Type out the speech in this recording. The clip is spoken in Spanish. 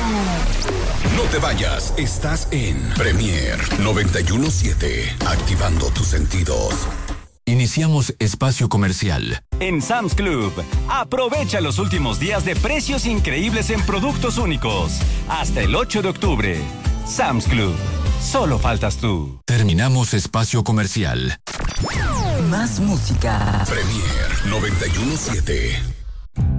No te vayas, estás en Premier 91.7, activando tus sentidos. Iniciamos espacio comercial. En Sam's Club, aprovecha los últimos días de precios increíbles en productos únicos. Hasta el 8 de octubre. Sam's Club. Solo faltas tú. Terminamos espacio comercial. Más música. Premier 91.7.